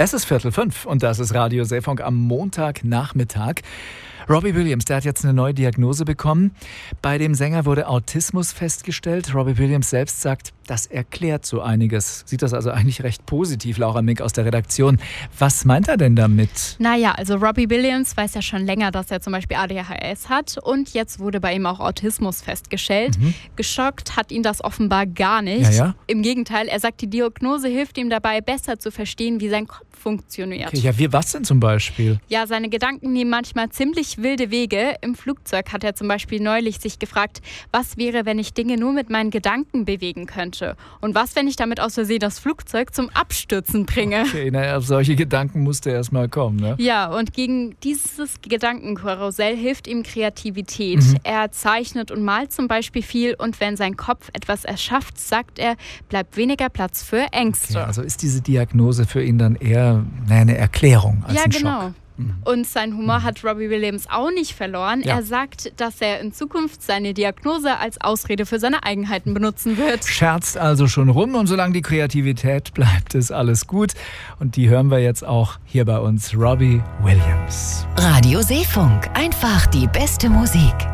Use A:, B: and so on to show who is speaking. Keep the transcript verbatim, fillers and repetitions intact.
A: Es ist Viertel fünf und das ist Radio Seefunk am Montagnachmittag. Robbie Williams, der hat jetzt eine neue Diagnose bekommen. Bei dem Sänger wurde Autismus festgestellt. Robbie Williams selbst sagt, das erklärt so einiges. Sieht das also eigentlich recht positiv, Laura Mink aus der Redaktion. Was meint er denn damit?
B: Naja, also Robbie Williams weiß ja schon länger, dass er zum Beispiel A D H S hat und jetzt wurde bei ihm auch Autismus festgestellt. Mhm. Geschockt hat ihn das offenbar gar nicht.
A: Ja, ja.
B: Im Gegenteil, er sagt, die Diagnose hilft ihm dabei, besser zu verstehen, wie sein Kopf funktioniert.
A: Okay, ja, wie was denn zum Beispiel?
B: Ja, seine Gedanken nehmen manchmal ziemlich wilde Wege. Im Flugzeug hat er zum Beispiel neulich sich gefragt, was wäre, wenn ich Dinge nur mit meinen Gedanken bewegen könnte? Und was, wenn ich damit aus Versehen das Flugzeug zum Abstürzen bringe?
A: Okay, naja, auf solche Gedanken musste er erst mal kommen, ne?
B: Ja, und gegen dieses Gedankenkarussell hilft ihm Kreativität. Mhm. Er zeichnet und malt zum Beispiel viel und wenn sein Kopf etwas erschafft, sagt er, bleibt weniger Platz für Ängste.
A: Okay, also ist diese Diagnose für ihn dann eher naja, eine Erklärung als
B: ja,
A: ein
B: genau.
A: Schock?
B: Und sein Humor hat Robbie Williams auch nicht verloren. Ja. Er sagt, dass er in Zukunft seine Diagnose als Ausrede für seine Eigenheiten benutzen wird.
A: Scherzt also schon rum und solange die Kreativität bleibt, ist alles gut. Und die hören wir jetzt auch hier bei uns, Robbie Williams.
C: Radio Seefunk, einfach die beste Musik.